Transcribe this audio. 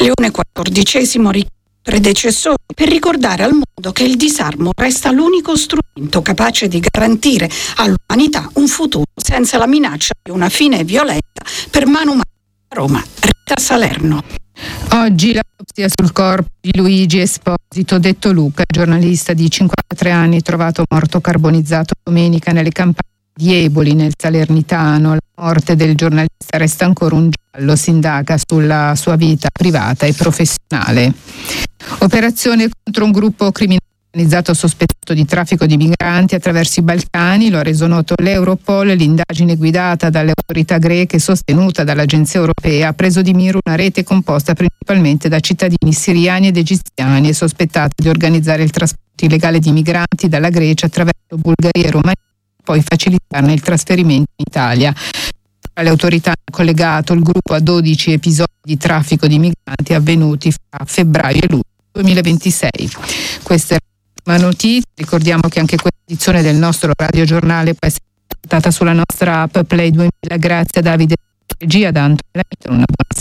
Leone XIV predecessore per ricordare al mondo che il disarmo resta l'unico strumento capace di garantire all'umanità un futuro senza la minaccia di una fine violenta per mano umana. Roma, Rita Salerno. Oggi l'autopsia sul corpo di Luigi Esposito, detto Luca, giornalista di 53 anni, trovato morto carbonizzato domenica nelle campagne di Eboli, nel Salernitano. La morte del giornalista resta ancora un giallo, si indaga sulla sua vita privata e professionale. Operazione contro un gruppo criminale organizzato sospettato di traffico di migranti attraverso i Balcani, lo ha reso noto l'Europol. L'indagine guidata dalle autorità greche e sostenuta dall'Agenzia Europea ha preso di mira una rete composta principalmente da cittadini siriani ed egiziani e sospettati di organizzare il trasporto illegale di migranti dalla Grecia attraverso Bulgaria e Romania, poi facilitarne il trasferimento in Italia. Le autorità hanno collegato il gruppo a 12 episodi di traffico di migranti avvenuti fra febbraio e luglio 2026. Questa è la notizia. Ricordiamo che anche questa edizione del nostro radiogiornale può essere ascoltata sulla nostra app Play 2000. Grazie a Davide Regia, da Antonella. Una buona